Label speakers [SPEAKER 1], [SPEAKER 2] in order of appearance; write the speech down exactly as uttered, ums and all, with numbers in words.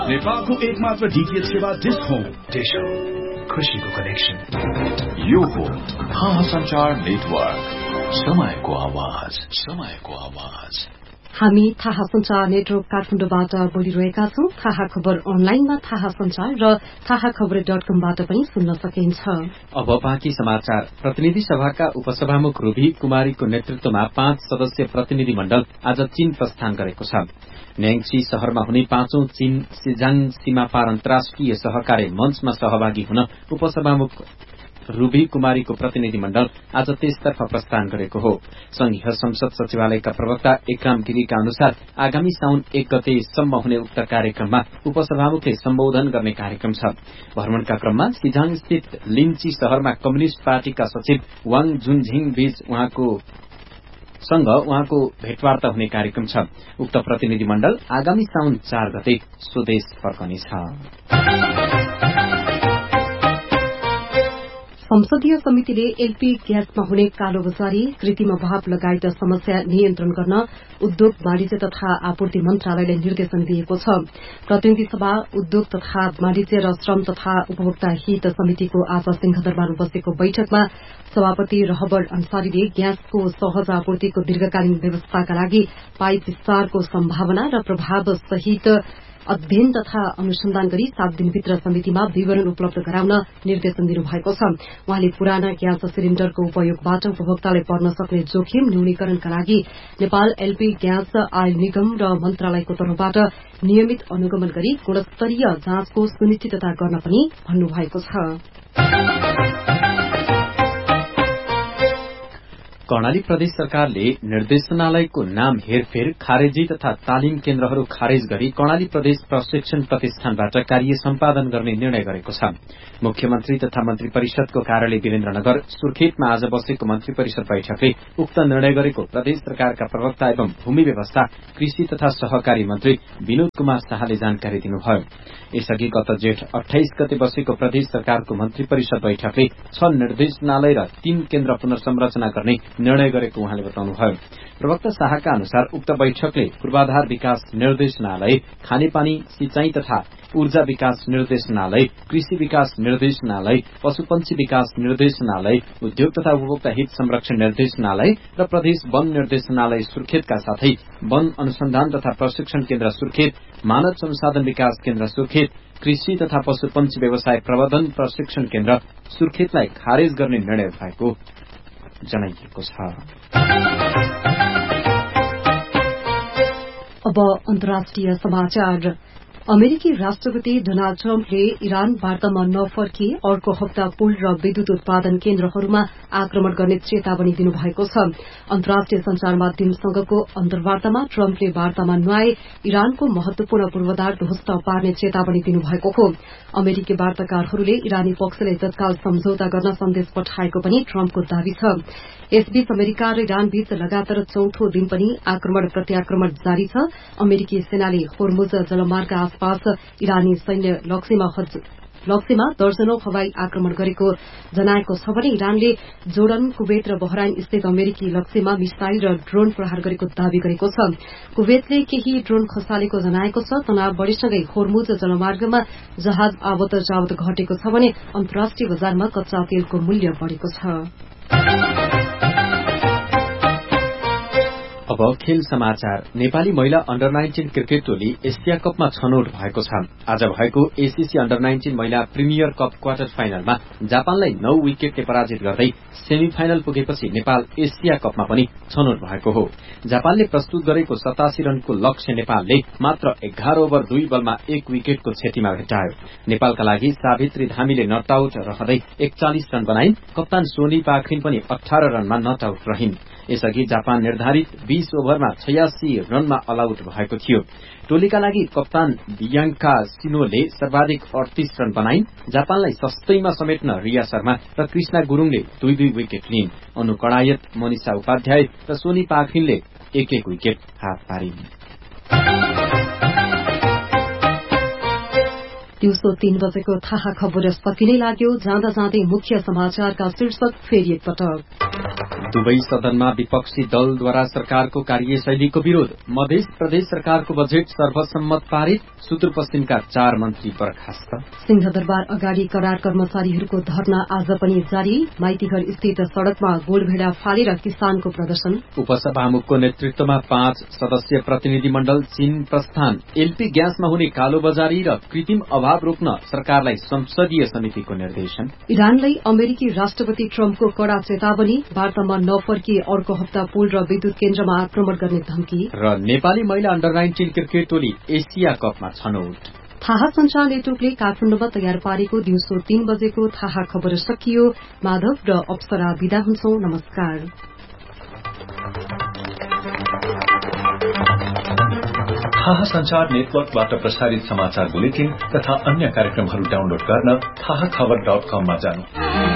[SPEAKER 1] नेपालको एकमात्र डीटीएच सेवा डिश होम।
[SPEAKER 2] डिश होम, खुशीको कनेक्सन।
[SPEAKER 3] यो हो थाहा सञ्चार नेटवर्क, समयको आवाज, समयको आवाज।
[SPEAKER 4] हामी थाहा संचार नेटवर्क काठमाडौँबाट बोलिरहेका छौं। थाहा खबर अनलाइनमा थाहा संचार र थाहा खबर डट कमबाट पनि सुन्न सकिन्छ।
[SPEAKER 5] अब बाँकी समाचार। प्रतिनिधि सभाका उपसभामुख रूबी कुमारीको नेतृत्वमा पाँच सदस्यीय प्रतिनिधि मण्डल आज चीन प्रस्थान गरेको छ। न्याङची शहरमा हुने पाँचौं चीन सिजाङ सीमापार अन्तर्राष्ट्रिय सहकार्य मञ्चमा सहभागी हुन उपसभामुख रूबी कुमारीको प्रतिनिधि मण्डल आज त्यसतर्फ प्रस्थान गरेको हो। संघीय संसद सचिवालयका प्रवक्ता इक्राम गिरीका अनुसार आगामी साउन एक गतेसम्म हुने उक्त कार्यक्रममा उपसभामुखले सम्बोधन गर्ने कार्यक्रम छ। भ्रमणका क्रममा सिजाङ स्थित लिन्ची शहरमा कम्युनिष्ट पार्टीका सचिव वाङ जुनझिङ बीच उहाँको सँग उहाँको भेटवार्ता हुने कार्यक्रम छ। उक्त प्रतिनिधि मण्डल आगामी साउन चार गते स्वदेश फर्कनेछ।
[SPEAKER 4] संसदीय समितिले एलपी ग्यासमा हुने कालोबजारी, कृत्रिम अभाव लगायत समस्या नियन्त्रण गर्न उद्योग वाणिज्य तथा आपूर्ति मन्त्रालयलाई निर्देशन दिएको छ। प्रतिनिधि सभा उद्योग तथा वाणिज्य र श्रम तथा उपभोक्ता हित समितिको आज सिंहदरबारमा बसेको बैठकमा सभापति रहबर अन्सारीले ग्यासको सहज आपूर्तिको दीर्घकालीन व्यवस्थाका लागि पाइप विस्तारको सम्भावना र प्रभाव सहित अध्ययन तथा अनुसन्धान गरी सात दिनभित्र समितिमा विवरण उपलब्ध गराउन निर्देशन दिनुभएको छ। उहाँले पुराना ग्यास सिलिण्डरको उपयोगबाट उपभोक्तालाई पर्न सक्ने जोखिम न्यूनीकरणका लागि नेपाल एलपी ग्यास आयल निगम र मन्त्रालयको तर्फबाट नियमित अनुगमन गरी गुणस्तरीय जाँचको सुनिश्चितता गर्न पनि भन्नुभएको छ।
[SPEAKER 5] कर्णाली प्रदेश सरकारले निर्देशनालयको नाम हेरफेर, खारेजी तथा तालिम केन्द्रहरू खारेज गरी कर्णाली प्रदेश प्रशिक्षण प्रतिष्ठानबाट कार्य सम्पादन गर्ने निर्णय गरेको छ। मुख्यमन्त्री तथा मन्त्री परिषदको कार्यालय वीरेन्द्रनगर सुर्खेतमा आज बसेको मन्त्री परिषद बैठकले उक्त निर्णय गरेको प्रदेश सरकारका प्रवक्ता एवं भूमि व्यवस्था, कृषि तथा सहकारी मन्त्री विनोद कुमार शाहले जानकारी दिनुभयो। यसअघि गत जेठ अठाइस गते बसेको प्रदेश सरकारको मन्त्री परिषद बैठकले छ निर्देशनालय र तीन केन्द्र पुनर्संरचना गर्ने निर्णय गरेको उहाँले बताउनुभयो। प्रवक्ता शाहका अनुसार उक्त बैठकले पूर्वाधार विकास निर्देशनालय, खानेपानी, सिंचाई तथा ऊर्जा विकास निर्देशनालय, कृषि विकास निर्देशनालय, पशुपन्छी विकास निर्देशनालय, उद्योग तथा उपभोक्ता हित संरक्षण निर्देशनालय र प्रदेश वन निर्देशनालय सुर्खेतका साथै वन अनुसन्धान तथा प्रशिक्षण केन्द्र सुर्खेत, मानव संसाधन विकास केन्द्र सुर्खेत, कृषि तथा पशुपन्छी व्यवसाय प्रवर्धन प्रशिक्षण केन्द्र सुर्खेतलाई खारेज गर्ने निर्णय भएको जनाइएको छ।
[SPEAKER 4] अब अन्तर्राष्ट्रिय समाचार। अमेरिकी राष्ट्रपति डोनाल्ड ट्रम्पले इरान वार्तामा नफर्की अर्को हप्ता पुल र विद्युत उत्पादन केन्द्रहरूमा आक्रमण गर्ने चेतावनी दिनुभएको छ। अन्तर्राष्ट्रिय संचार माध्यमसँगको अन्तर्वार्तामा ट्रम्पले वार्तामा नआए इरानको महत्वपूर्ण पूर्वाधार ध्वस्त पार्ने चेतावनी दिनुभएको हो। अमेरिकी वार्ताकारहरूले इरानी पक्षलाई तत्काल सम्झौता गर्न सन्देश पठाएको पनि ट्रम्पको दावी छ। यसबीच अमेरिका र इरान बीच लगातार चौथो दिन पनि आक्रमण प्रत्याक्रमण जारी छ। अमेरिकी सेनाले होर्मुज जलमार्ग आसपास इरानी सैन्य लक्ष्यमा लक्ष्यमा दर्जनौं हवाई आक्रमण गरेको जनाएको छ भने इरानले जोर्डन, कुवेत र बहराइन स्थित अमेरिकी लक्ष्यमा मिसाइल र ड्रोन प्रहार गरेको दावी गरेको छ। कुवेतले केही ड्रोन खसालेको जनाएको छ। तनाव बढ़ेसँगै होर्मुज जलमार्गमा जहाज आवत जावत घटेको छ भने अन्तर्राष्ट्रिय बजारमा कच्चा तेलको मूल्य बढ़ेको छ।
[SPEAKER 5] अब खेल समाचार। नेपाली महिला अन्डर नाइन्टिन क्रिकेट टोली एसिया कपमा छनौट भएको छ। आज भएको एसीसी अन्डर नाइन्टिन महिला प्रिमियर कप क्वार्टर फाइनलमा जापानलाई नौ विकेटले पराजित गर्दै सेमी फाइनल पुगेपछि नेपाल एसिया कपमा पनि छनौट भएको हो। जापानले प्रस्तुत गरेको सतासी रनको लक्ष्य नेपालले मात्र एघार ओभर दुई बलमा एक विकेटको क्षतिमा भेटायो। नेपालका लागि सावित्री धामीले नट आउट रहँदै एकचालिस रन बनाइन्। कप्तान सोनी पाखरिन पनि अठार रनमा नट आउट रहिन्। यसअघि जापान निर्धारित बीस ओभरमा छयासी रनमा अल आउट भएको थियो। टोलीका लागि कप्तान बियांका सिनोले सर्वाधिक अडतीस रन बनाइन्। जापानलाई सस्तैमा समेट्न रिया शर्मा र कृष्णा गुरूङले दुई दुई विकेट लिइन्। अनु कडायत, मनिषा उपाध्याय र सोनी पाखरिनले एक एक विकेट हात पारिन्।
[SPEAKER 4] दिउँसो तीन बजेको थाहा खबर सकिनै लाग्यो। जाँदा जाँदै मुख्य समाचारका शीर्षक फेरि एकपटक।
[SPEAKER 5] दुवै सदनमा विपक्षी दलद्वारा सरकारको कार्यशैलीको विरोध। मध्य प्रदेश सरकारको बजेट सर्वसम्मत पारित। सुदूरपश्चिमका चार मन्त्री बर्खास्त।
[SPEAKER 4] सिंहदरबार अगाडि करार कर्मचारीहरूको धरना आज पनि जारी। माइतीघर स्थित सड़कमा गोलभेडा फालेर किसानको प्रदर्शन।
[SPEAKER 5] उपसभामुखको नेतृत्वमा पाँच सदस्यीय प्रतिनिधि मण्डल चीन प्रस्थान। एलपी ग्यासमा हुने कालोबजारी र कृत्रिम अभाव रोक्न सरकारलाई संसदीय समितिको निर्देशन।
[SPEAKER 4] इरानलाई अमेरिकी राष्ट्रपति ट्रम्पको कड़ा चेतावनी। वार्तामा नफर्किए अर्को हप्ता पुल र विद्युत केन्द्रमा आक्रमण गर्ने धम्की।
[SPEAKER 5] र नेपाली महिला अन्डर नाइन्टिन क्रिकेट टोली एसिया कपमा छनौट।
[SPEAKER 4] थाहा संचार नेटवर्कले काठमाडौँमा तयार पारेको दिउँसो तीन बजेको थाहा खबर सकियो। माधव र अप्सरा विदा हुन्छौं। नमस्कार।
[SPEAKER 3] थाहा संचार नेटवर्कबाट प्रसारित समाचार बुलेटिन तथा अन्य कार्यक्रमहरू डाउनलोड गर्न थाहा खबर डट कममा जानु।